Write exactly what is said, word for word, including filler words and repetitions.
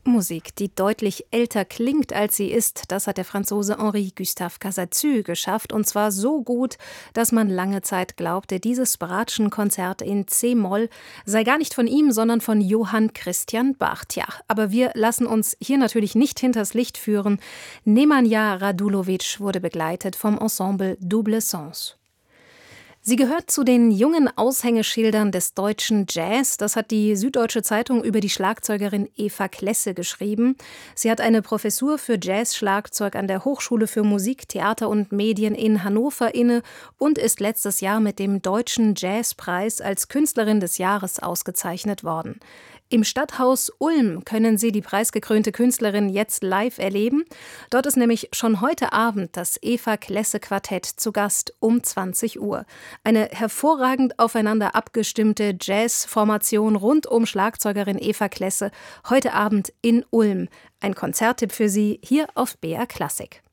Musik, die deutlich älter klingt, als sie ist, das hat der Franzose Henri Gustave Cassazieu geschafft, und zwar so gut, dass man lange Zeit glaubte, dieses Bratschenkonzert in C-Moll sei gar nicht von ihm, sondern von Johann Christian Bach. Tja, aber wir lassen uns hier natürlich nicht hinters Licht führen. Nemanja Radulovic wurde begleitet vom Ensemble Double Sens. Sie gehört zu den jungen Aushängeschildern des deutschen Jazz. Das hat die Süddeutsche Zeitung über die Schlagzeugerin Eva Klesse geschrieben. Sie hat eine Professur für Jazz-Schlagzeug an der Hochschule für Musik, Theater und Medien in Hannover inne und ist letztes Jahr mit dem Deutschen Jazzpreis als Künstlerin des Jahres ausgezeichnet worden. Im Stadthaus Ulm können Sie die preisgekrönte Künstlerin jetzt live erleben. Dort ist nämlich schon heute Abend das Eva Klesse Quartett zu Gast um zwanzig Uhr. Eine hervorragend aufeinander abgestimmte Jazzformation rund um Schlagzeugerin Eva Klesse heute Abend in Ulm. Ein Konzerttipp für Sie hier auf B R Klassik.